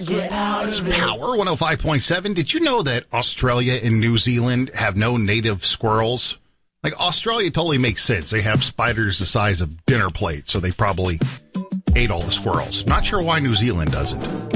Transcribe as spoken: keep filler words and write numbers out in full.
get out It's of it. Power one oh five point seven. Did you know that Australia and New Zealand have no native squirrels? Like, Australia totally makes sense. They have spiders the size of dinner plates, so they probably ate all the squirrels. Not sure why New Zealand doesn't.